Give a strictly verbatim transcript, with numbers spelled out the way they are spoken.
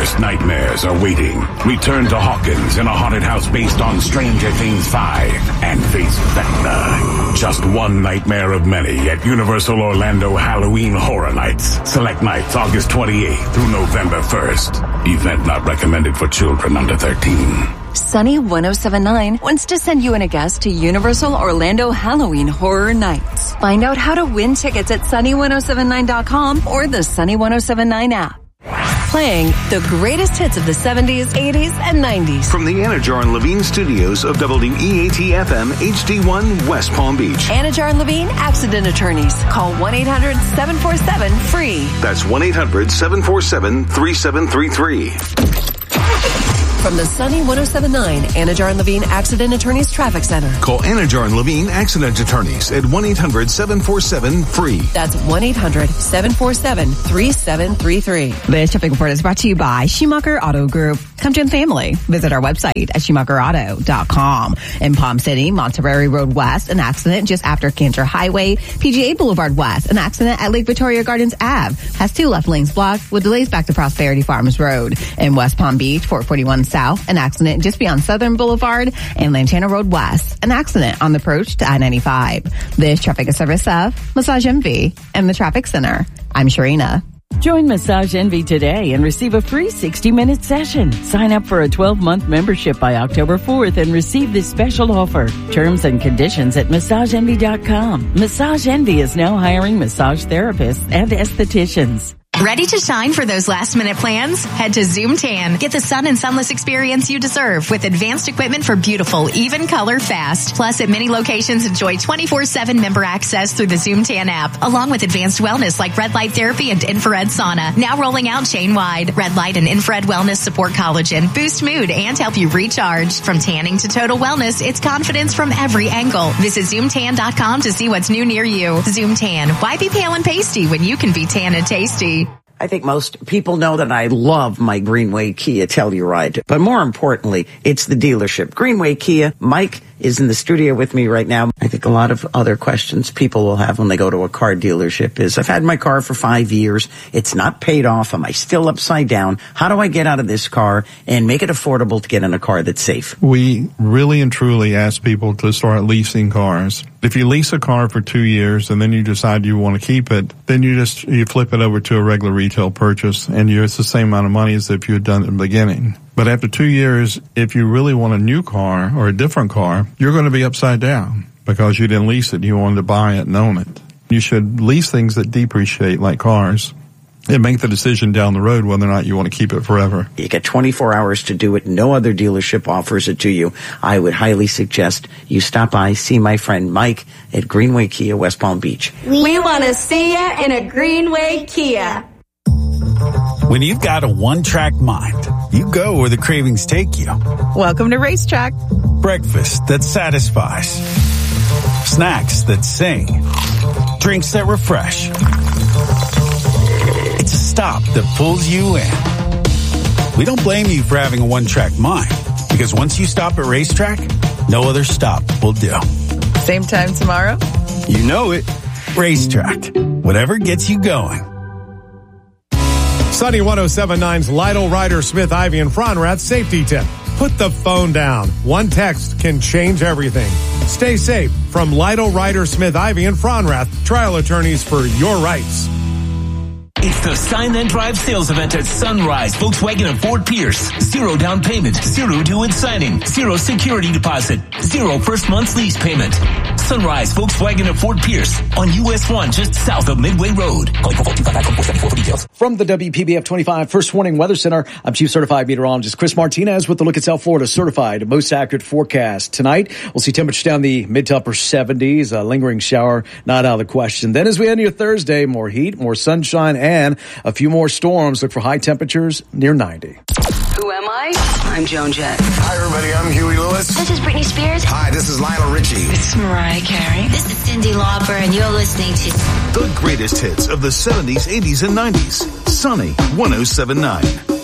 worst nightmares are waiting. Return to Hawkins in a haunted house based on Stranger Things five and face Vecna. Just one nightmare of many at Universal Orlando Halloween Horror Nights. Select nights August twenty-eighth through November first. Event not recommended for children under thirteen. Sunny one oh seven point nine wants to send you and a guest to Universal Orlando Halloween Horror Nights. Find out how to win tickets at sunny ten seventy-nine dot com or the Sunny ten seventy-nine app. Playing the greatest hits of the seventies, eighties, and nineties. From the Anajar and Levine studios of W E A T F M H D one West Palm Beach. Anajar and Levine Accident Attorneys. Call one eight hundred seven four seven free. That's one eight hundred seven four seven three seven three three. From the Sunny ten seventy-nine Anajar and Levine Accident Attorneys Traffic Center. Call Anajar and Levine Accident Attorneys at one eight hundred seven four seven free. That's one eight hundred seven four seven three seven three three. This traffic report is brought to you by Schumacher Auto Group. Come join the family. Visit our website at schumacher auto dot com. In Palm City, Monterey Road West, an accident just after Cantor Highway. P G A Boulevard West, an accident at Lake Victoria Gardens Ave. Has two left lanes blocked with delays back to Prosperity Farms Road. In West Palm Beach, four forty-one South, an accident just beyond Southern Boulevard. And Lantana Road West, an accident on the approach to I ninety-five. This traffic is service of Massage Envy and the Traffic Center. I'm Sharina. Join Massage Envy today and receive a free sixty-minute session. Sign up for a twelve-month membership by October fourth and receive this special offer. Terms and conditions at massage envy dot com. Massage Envy is now hiring massage therapists and estheticians. Ready to shine for those last-minute plans? Head to Zoom Tan. Get the sun and sunless experience you deserve with advanced equipment for beautiful, even color fast. Plus, at many locations, enjoy twenty-four seven member access through the Zoom Tan app, along with advanced wellness like red light therapy and infrared sauna. Now rolling out chain-wide. Red light and infrared wellness support collagen, boost mood, and help you recharge. From tanning to total wellness, it's confidence from every angle. Visit zoom tan dot com to see what's new near you. Zoom Tan. Why be pale and pasty when you can be tan and tasty? I think most people know that I love my Greenway Kia Telluride. But more importantly, it's the dealership. Greenway Kia, Mike is in the studio with me right now. I think a lot of other questions people will have when they go to a car dealership is, I've had my car for five years. It's not paid off. Am I still upside down? How do I get out of this car and make it affordable to get in a car that's safe? We really and truly ask people to start leasing cars. If you lease a car for two years and then you decide you want to keep it, then you just, you flip it over to a regular retail purchase and you, it's the same amount of money as if you had done it in the beginning. But after two years, if you really want a new car or a different car, you're going to be upside down because you didn't lease it. You wanted to buy it and own it. You should lease things that depreciate like cars and make the decision down the road whether or not you want to keep it forever. You get twenty-four hours to do it. No other dealership offers it to you. I would highly suggest you stop by, see my friend Mike at Greenway Kia, West Palm Beach. We want to see you in a Greenway Kia. When you've got a one-track mind, you go where the cravings take you. Welcome to Racetrack. Breakfast that satisfies. Snacks that sing. Drinks that refresh. It's a stop that pulls you in. We don't blame you for having a one-track mind, because once you stop at Racetrack, no other stop will do. Same time tomorrow? You know it. Racetrack. Whatever gets you going. Sunny ten seventy-nine's Lytle Ryder Smith Ivy and Fronrath safety tip. Put the phone down. One text can change everything. Stay safe from Lytle Ryder Smith Ivy and Fronrath, trial attorneys for your rights. It's the Sign Then Drive sales event at Sunrise, Volkswagen and Ford Pierce. Zero down payment, zero due in signing, zero security deposit, zero first month's lease payment. Sunrise, Volkswagen and Ford Pierce on U S one just south of Midway Road. Call four two five five four seven four for details. From the W P B F twenty-five First Warning Weather Center, I'm Chief Certified Meteorologist Chris Martinez with the Look at South Florida Certified Most Accurate Forecast. Tonight, we'll see temperatures down the mid to upper seventies, a lingering shower not out of the question. Then as we end your Thursday, more heat, more sunshine, and a few more storms. Look for high temperatures near ninety. Who am I? I'm Joan Jett. Hi, everybody. I'm Huey Lewis. This is Britney Spears. Hi, this is Lionel Richie. This is Mariah Carey. This is Cyndi Lauper, and you're listening to the greatest hits of the seventies, eighties, and nineties. Sunny ten seventy-nine.